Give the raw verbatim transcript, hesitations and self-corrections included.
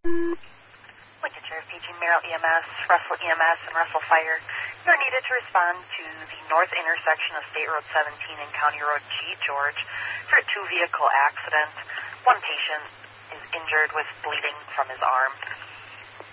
Lincoln Sheriff paging Merrill E M S, Russell E M S, and Russell Fire. You're needed to respond to the north intersection of State Road seventeen and County Road G, George, for a two-vehicle accident. One patient is injured with bleeding from his arm.